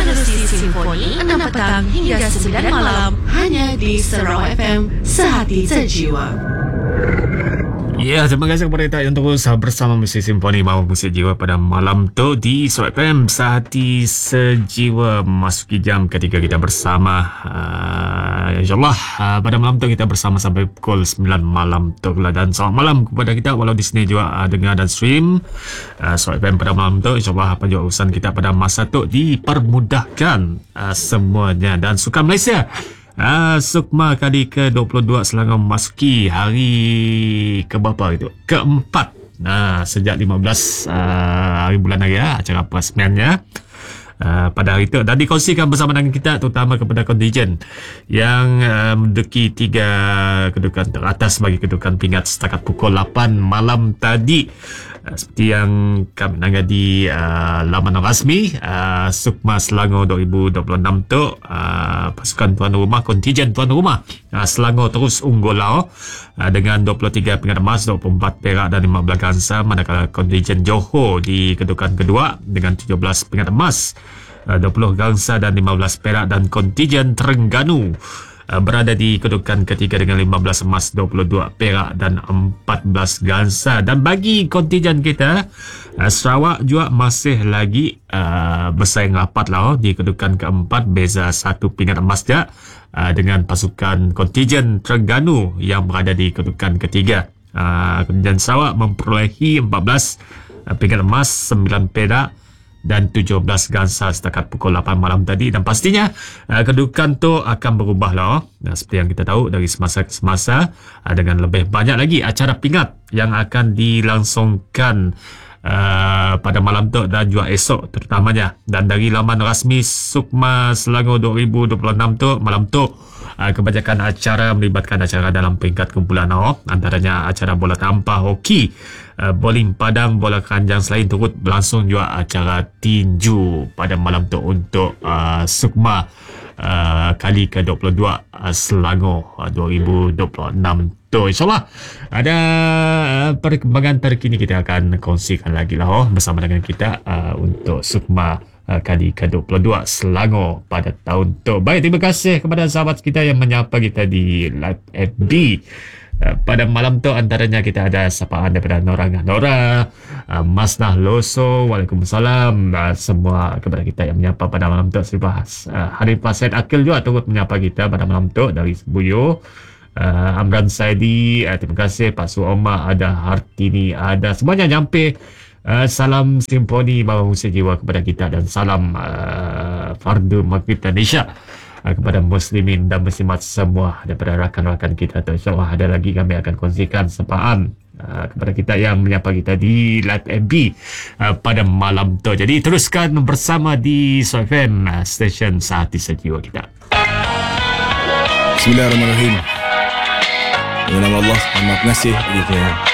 Menerusi Simfoni 6 petang hingga 9 malam hanya di Sarawak FM, sehati sejiwa. Ya, terima kasih kepada kita yang terus bersama Musik Simfoni Bawa Musik Jiwa pada malam tu di Sarawak FM, sehati sejiwa. Masuki jam ketiga kita bersama. InsyaAllah pada malam tu kita bersama sampai pukul 9 malam tu. Dan selamat malam kepada kita walau di sini juga dengar dan stream Sarawak FM pada malam tu. InsyaAllah apa juga urusan kita pada masa tu dipermudahkan semuanya. Dan Sukan Malaysia Sukma kali ke-22 Selangor memasuki hari keberapa itu? Keempat. Sejak 15 hari bulan hari acara peresmiannya pada hari itu, dan dikongsikan bersama dengan kita terutama kepada kontijen yang menduduki 3 kedudukan teratas bagi kedudukan pingat setakat pukul 8 malam tadi. Seperti yang kami nanggap di laman rasmi Sukma Selangor 2026 tu, pasukan tuan rumah, kontijen tuan rumah Selangor terus unggul dengan 23 pingat emas, 24 perak dan 15 gangsa, manakala kontijen Johor di kedudukan kedua dengan 17 pingat emas, 20 gangsa dan 15 perak, dan kontijen Terengganu berada di kedudukan ketiga dengan 15 emas, 22 perak dan 14 gangsa. Dan bagi kontijen kita, Sarawak juga masih lagi bersaing rapat di kedudukan keempat, beza 1 pingat emas je dengan pasukan kontijen Terengganu yang berada di kedudukan ketiga. Kontijen Sarawak memperolehi 14 pingat emas, 9 perak dan 17 gangsa setakat pukul 8 malam tadi. Dan pastinya kedudukan tu akan berubah seperti yang kita tahu dari semasa ke semasa, dengan lebih banyak lagi acara pingat yang akan dilangsungkan pada malam tu dan juga esok terutamanya. Dan dari laman rasmi Sukma Selangor 2026 tu, malam tu kebanyakan acara melibatkan acara dalam peringkat kumpulan antaranya acara bola tampar, hoki, bowling padang, bola keranjang. Selain turut berlangsung juga acara tinju pada malam tu untuk Sukma kali ke-22 Selangor 2026 tu. InsyaAllah ada perkembangan terkini kita akan kongsikan lagi bersama dengan kita untuk Sukma kali ke-22 Selangor pada tahun tu. Baik, terima kasih kepada sahabat kita yang menyapa kita di live FB pada malam tu. Antaranya kita ada sapaan daripada Nora, Masnah Loso, Waalaikumsalam, semua kepada kita yang menyapa pada malam tu. Harifah Said Akil juga turut menyapa kita pada malam tu dari Sebuyo. Amran Saidi, terima kasih. Pak Su Omar, ada Hartini, ada semuanya nyampe. Salam Simfoni Bawa Musik Jiwa kepada kita, dan salam Fardu Maghrib dan Isyak kepada muslimin dan muslimat semua daripada rakan-rakan kita tu. InsyaAllah ada lagi kami akan kongsikan sapaan kepada kita yang menyapa kita di live MB pada malam tu. Jadi teruskan bersama di SOFM, stesen sehati sejiwa kita. Bismillahirrahmanirrahim. Dengan nama Allah, Maha Pengasih lagi Penyayang.